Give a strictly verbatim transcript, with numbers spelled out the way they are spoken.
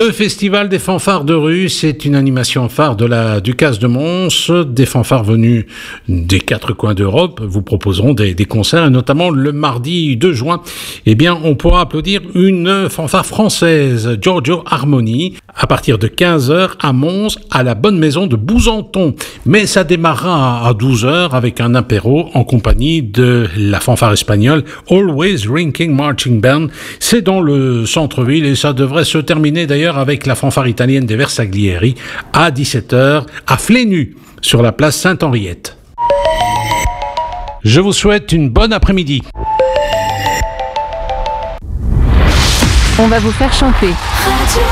Le Festival des fanfares de rue, c'est une animation phare de la Ducasse de Mons. Des fanfares venus des quatre coins d'Europe vous proposeront des, des concerts, et notamment le mardi deux juin, eh bien, on pourra applaudir une fanfare française, Giorgio Armoni, à partir de quinze heures à Mons, à la Bonne Maison de Bouzanton. Mais ça démarrera à douze heures avec un apéro en compagnie de la fanfare espagnole Always Rinking Marching Band. C'est dans le centre-ville et ça devrait se terminer d'ailleurs avec la fanfare italienne des Versaglieri à dix-sept heures à Flénu, sur la place Sainte-Henriette. Je vous souhaite une bonne après-midi. On va vous faire chanter.